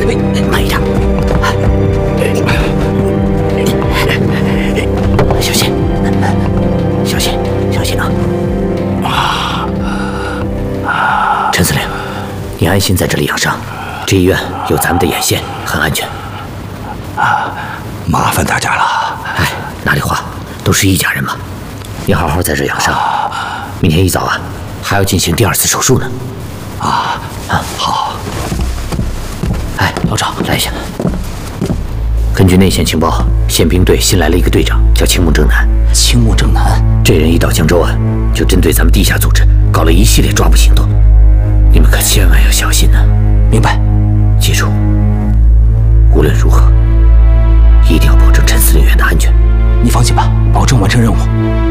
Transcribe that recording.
慢一点，小心，小心，小心啊！陈司令，你安心在这里养伤，这医院有咱们的眼线，很安全。 麻烦大家了。 哎，哪里话，都是一家人嘛。你好好在这养伤，明天一早啊，还要进行第2次手术呢。 好。 哎，老赵，来一下。根据内线情报，宪兵队新来了一个队长，叫青木正南。 青木正南， 这人一到江州啊，就针对咱们地下组织搞了一系列抓捕行动，你们可千万要小心呐！ 明白。 记住，无论如何，一定要保证陈司令员的安全。 你放心吧，保证完成任务。